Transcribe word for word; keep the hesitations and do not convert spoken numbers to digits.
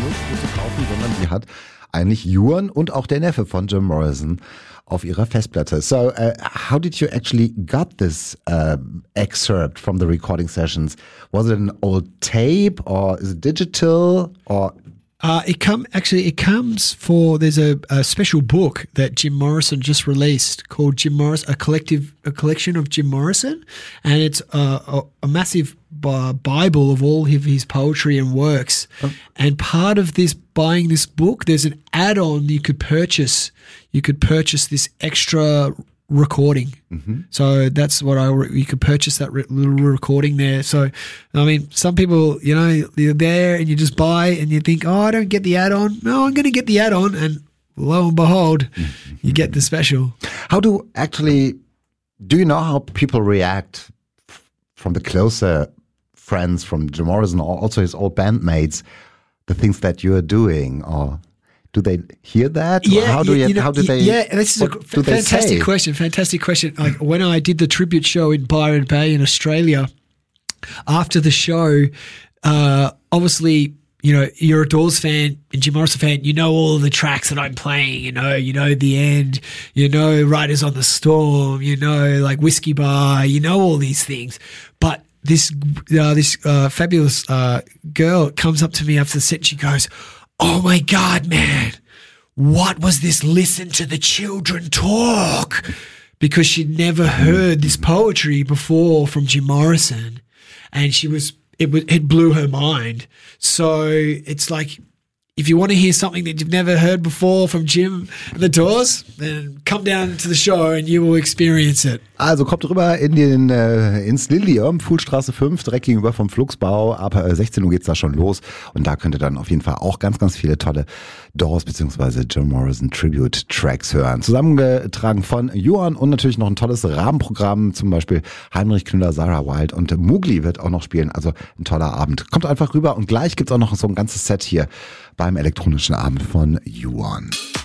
nirgendwo zu kaufen, sondern die hat eigentlich Ewan und auch der Neffe von Jim Morrison auf ihrer Festplatte. So, uh, how did you actually got this uh, excerpt from the recording sessions? Was it an old tape or is it digital or... Uh, it come actually. It comes for. There's a, a special book that Jim Morrison just released called Jim Morrison, a collective, a collection of Jim Morrison, and it's a, a, a massive uh, Bible of all of his poetry and works. Oh. And part of this, buying this book, there's an add-on you could purchase. You could purchase this extra recording. Mm-hmm. So that's what I, you could purchase that re- little recording there. So, I mean, some people, you know, you're there and you just buy and you think, oh, I don't get the add-on. No, I'm going to get the add-on. And lo and behold, mm-hmm. you get the special. How do actually, do you know how people react f- from the closer friends from Jim Morrison or also his old bandmates, the things that you're doing, or... Do they hear that? Yeah. Or how do you, you know, how do they? Yeah, this is a f- fantastic question. Fantastic question. Like when I did the tribute show in Byron Bay in Australia, after the show, uh, obviously, you know, you're a Doors fan and Jim Morrison fan. You know all of the tracks that I'm playing. You know, you know The End. You know Riders on the Storm. You know, like Whiskey Bar. You know all these things, but. This uh, this uh, fabulous uh, girl comes up to me after the set and she goes, "Oh my God, man, what was this listen to the children talk?" Because she'd never heard this poetry before from Jim Morrison. And she was, it, was, it blew her mind. So it's like, if you want to hear something that you've never heard before from Jim and the Doors, then come down to the show and you will experience it. Also kommt rüber in den, äh, ins Lilium, Fuhlstraße fünf, direkt gegenüber vom Flugsbau. Ab sechzehn Uhr geht's da schon los. Und da könnt ihr dann auf jeden Fall auch ganz, ganz viele tolle Doors bzw. Jim Morrison Tribute Tracks hören. Zusammengetragen von Ewan und natürlich noch ein tolles Rahmenprogramm, zum Beispiel Heinrich Knüller, Sarah Wild und Mugli wird auch noch spielen. Also ein toller Abend. Kommt einfach rüber und gleich gibt's auch noch so ein ganzes Set hier beim elektronischen Abend von Ewan.